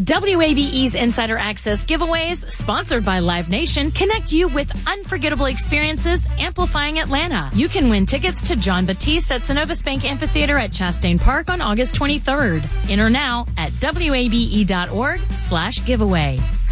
WABE's Insider Access giveaways, sponsored by Live Nation, connect you with unforgettable experiences amplifying Atlanta. You can win tickets to John Batiste at Synovus Bank Amphitheater at Chastain Park on August 23rd. Enter now at wabe.org/giveaway.